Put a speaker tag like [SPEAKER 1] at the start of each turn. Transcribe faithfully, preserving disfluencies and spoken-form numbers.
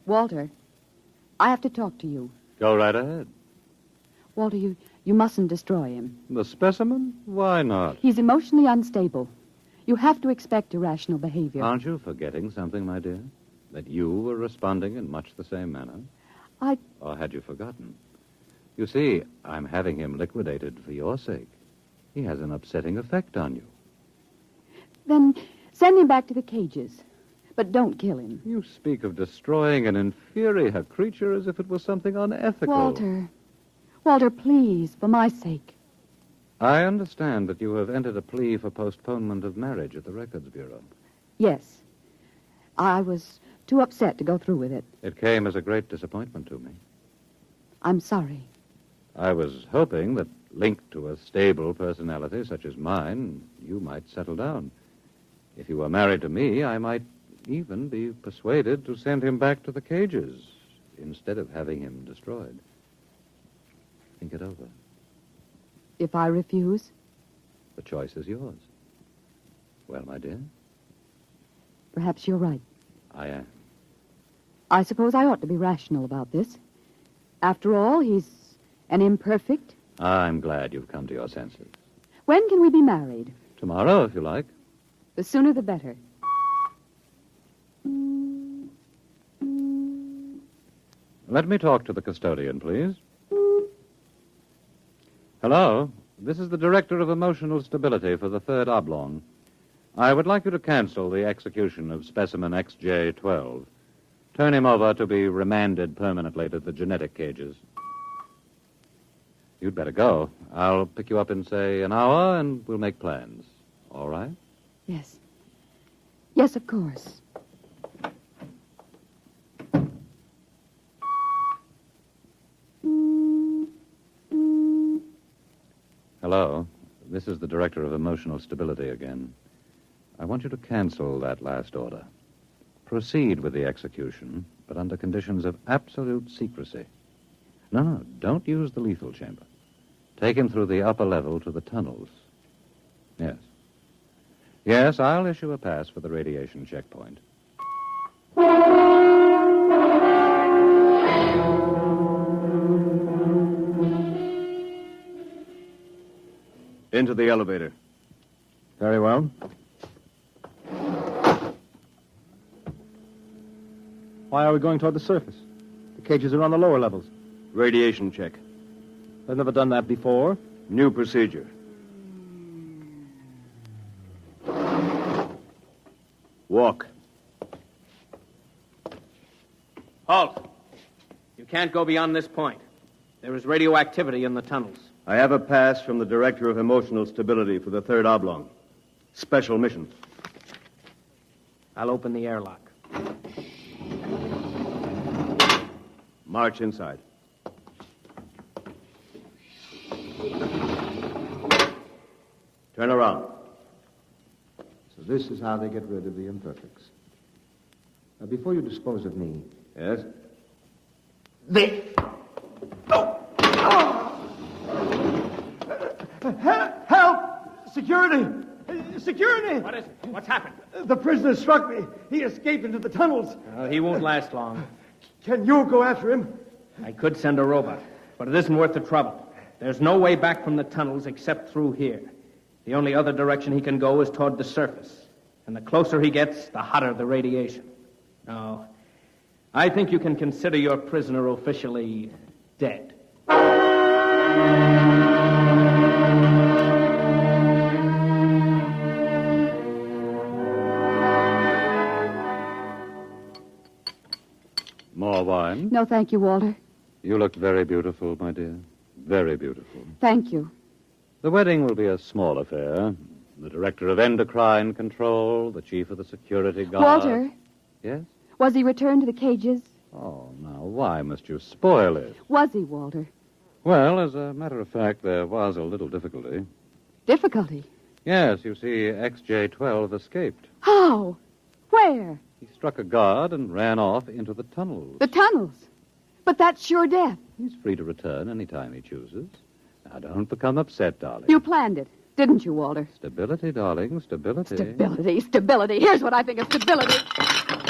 [SPEAKER 1] Walter, I have to talk to you.
[SPEAKER 2] Go right ahead.
[SPEAKER 1] Walter, you, you mustn't destroy him.
[SPEAKER 2] The specimen? Why not?
[SPEAKER 1] He's emotionally unstable. You have to expect irrational behavior.
[SPEAKER 2] Aren't you forgetting something, my dear? That you were responding in much the same manner?
[SPEAKER 1] I...
[SPEAKER 2] Or had you forgotten? You see, I'm having him liquidated for your sake. He has an upsetting effect on you.
[SPEAKER 1] Then send him back to the cages. But don't kill him.
[SPEAKER 2] You speak of destroying an inferior creature as if it was something unethical.
[SPEAKER 1] Walter. Walter, please, for my sake.
[SPEAKER 2] I understand that you have entered a plea for postponement of marriage at the Records Bureau.
[SPEAKER 1] Yes. I was too upset to go through with it.
[SPEAKER 2] It came as a great disappointment to me.
[SPEAKER 1] I'm sorry.
[SPEAKER 2] I was hoping that, linked to a stable personality such as mine, you might settle down. If you were married to me, I might even be persuaded to send him back to the cages instead of having him destroyed. Think it over.
[SPEAKER 1] If I refuse?
[SPEAKER 2] The choice is yours. Well, my dear?
[SPEAKER 1] Perhaps you're right.
[SPEAKER 2] I am.
[SPEAKER 1] I suppose I ought to be rational about this. After all, he's an imperfect.
[SPEAKER 2] I'm glad you've come to your senses.
[SPEAKER 1] When can we be married?
[SPEAKER 2] Tomorrow, if you like.
[SPEAKER 1] The sooner the better.
[SPEAKER 2] Let me talk to the custodian, please. Hello. This is the Director of Emotional Stability for the Third Oblong. I would like you to cancel the execution of specimen X J twelve. Turn him over to be remanded permanently to the genetic cages. You'd better go. I'll pick you up in, say, an hour, and we'll make plans. All right?
[SPEAKER 1] Yes. Yes, of course.
[SPEAKER 2] Hello. This is the Director of Emotional Stability again. I want you to cancel that last order. Proceed with the execution, but under conditions of absolute secrecy. No, no, don't use the lethal chamber. Take him through the upper level to the tunnels. Yes. Yes, I'll issue a pass for the radiation checkpoint.
[SPEAKER 3] Into the elevator.
[SPEAKER 4] Very well. Why are we going toward the surface? The cages are on the lower levels.
[SPEAKER 3] Radiation check.
[SPEAKER 4] I've never done that before.
[SPEAKER 3] New procedure. Walk.
[SPEAKER 5] Halt. You can't go beyond this point. There is radioactivity in the tunnels.
[SPEAKER 3] I have a pass from the Director of Emotional Stability for the Third Oblong. Special mission.
[SPEAKER 5] I'll open the airlock.
[SPEAKER 3] March inside. Turn around.
[SPEAKER 6] So this is how they get rid of the imperfects. Now, before you dispose of me...
[SPEAKER 3] Yes?
[SPEAKER 6] The... Oh! Oh! Help! Security! Security!
[SPEAKER 5] What is it? What's happened?
[SPEAKER 6] The prisoner struck me. He escaped into the tunnels.
[SPEAKER 5] Uh, he won't last long.
[SPEAKER 6] Can you go after him?
[SPEAKER 5] I could send a robot, but it isn't worth the trouble. There's no way back from the tunnels except through here. The only other direction he can go is toward the surface. And the closer he gets, the hotter the radiation. No, I think you can consider your prisoner officially dead.
[SPEAKER 2] More wine?
[SPEAKER 1] No, thank you, Walter.
[SPEAKER 2] You look very beautiful, my dear. Very beautiful.
[SPEAKER 1] Thank you.
[SPEAKER 2] The wedding will be a small affair. The director of endocrine control, the chief of the security guard.
[SPEAKER 1] Walter,
[SPEAKER 2] Yes?
[SPEAKER 1] was he returned to the cages?
[SPEAKER 2] Oh, now, why must you spoil it?
[SPEAKER 1] Was he, Walter?
[SPEAKER 2] Well, as a matter of fact, there was a little difficulty.
[SPEAKER 1] Difficulty?
[SPEAKER 2] Yes, you see, X J twelve escaped.
[SPEAKER 1] How? Where?
[SPEAKER 2] He struck a guard and ran off into the tunnels.
[SPEAKER 1] The tunnels. But that's sure death.
[SPEAKER 2] He's free to return any time he chooses. Now, don't become upset, darling.
[SPEAKER 1] You planned it, didn't you, Walter?
[SPEAKER 2] Stability, darling, stability.
[SPEAKER 1] Stability, stability. Here's what I think of stability.